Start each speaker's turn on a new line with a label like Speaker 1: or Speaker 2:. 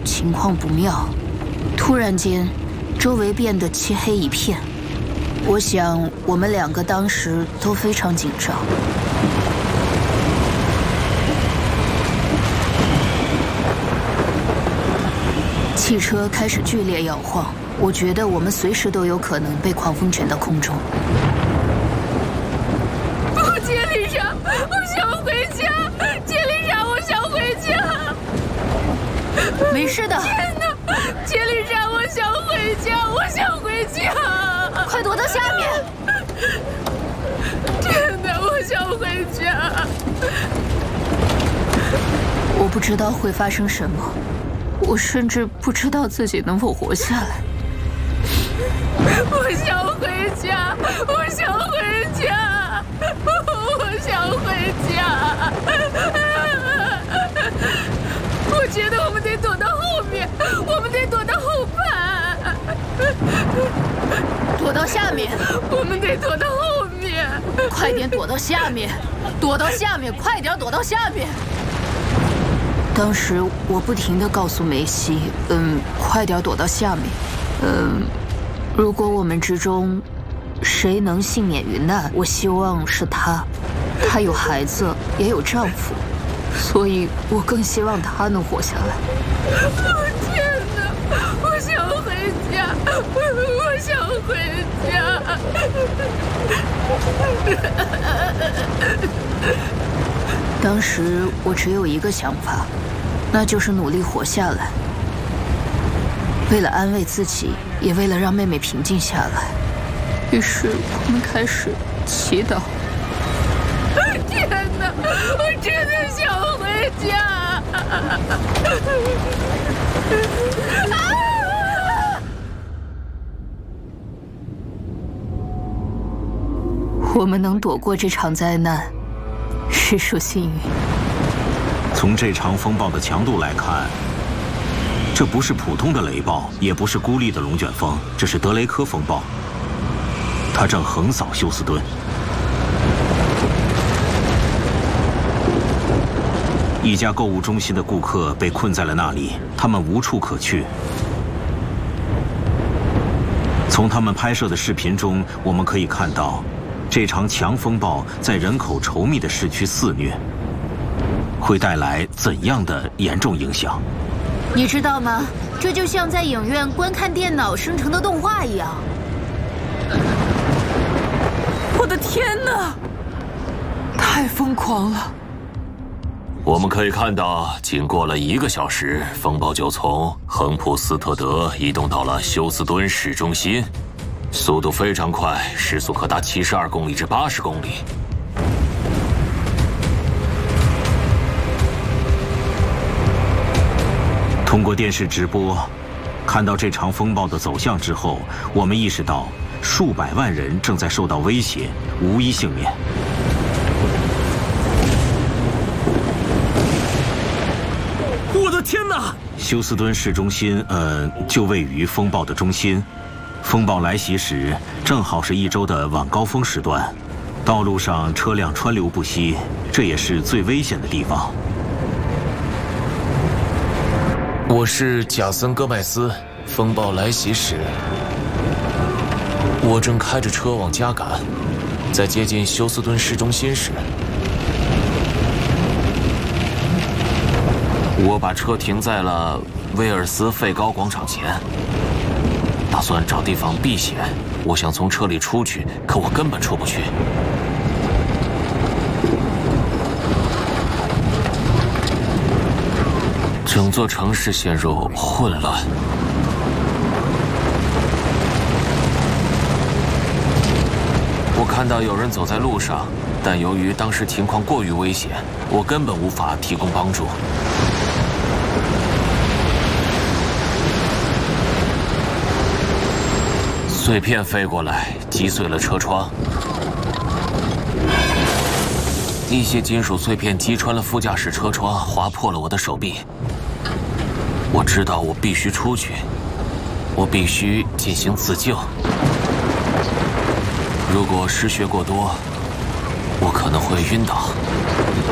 Speaker 1: 情况不妙。突然间，周围变得漆黑一片。我想我们两个当时都非常紧张。汽车开始剧烈摇晃，我觉得我们随时都有可能被狂风卷到空中。
Speaker 2: 杰丽莎，我想回家！杰丽莎，我想回家！
Speaker 1: 没事的。
Speaker 2: 天哪，杰丽莎，我想回家，我想回家！
Speaker 1: 快躲到下面！
Speaker 2: 天哪，我想回家！
Speaker 1: 我不知道会发生什么，我甚至不知道自己能否活下来。
Speaker 2: 我想回家，我想回家，我想回家。我觉得我们得躲到后面，我们得躲到后排。
Speaker 1: 躲到下面，
Speaker 2: 我们得躲到后面。
Speaker 1: 快点躲到下面，躲到下面，快点躲到下面。当时我不停地告诉梅西，快点躲到下面，如果我们之中谁能幸免于难，我希望是她。她有孩子，也有丈夫，所以我更希望她能活下来。
Speaker 2: 天哪！我想回家，我想回家。
Speaker 1: 当时我只有一个想法，那就是努力活下来。为了安慰自己，也为了让妹妹平静下来，于是我们开始祈祷。
Speaker 2: 天哪，我真的想回家！
Speaker 1: 我们能躲过这场灾难，实属幸运。
Speaker 3: 从这场风暴的强度来看，这不是普通的雷暴，也不是孤立的龙卷风，这是德雷科风暴。它正横扫休斯敦。一家购物中心的顾客被困在了那里，他们无处可去。从他们拍摄的视频中，我们可以看到，这场强风暴在人口稠密的市区肆虐，会带来怎样的严重影响？
Speaker 1: 你知道吗？这就像在影院观看电脑生成的动画一样。
Speaker 2: 我的天哪！太疯狂了！
Speaker 4: 我们可以看到，经过了1个小时，风暴就从亨普斯特德移动到了休斯敦市中心，速度非常快，时速可达72公里至80公里。
Speaker 3: 通过电视直播，看到这场风暴的走向之后，我们意识到数百万人正在受到威胁，无一幸免。
Speaker 5: 我的天哪！
Speaker 3: 休斯敦市中心，就位于风暴的中心。风暴来袭时，正好是一周的晚高峰时段，道路上车辆川流不息，这也是最危险的地方。
Speaker 6: 我是贾森·戈麦斯。风暴来袭时，我正开着车往家赶，在接近休斯敦市中心时，我把车停在了威尔斯费高广场前，打算找地方避险。我想从车里出去，可我根本出不去。整座城市陷入混乱。我看到有人走在路上，但由于当时情况过于危险，我根本无法提供帮助。碎片飞过来，击碎了车窗。一些金属碎片击穿了副驾驶车窗，划破了我的手臂。我知道我必须出去，我必须进行自救。如果失血过多，我可能会晕倒。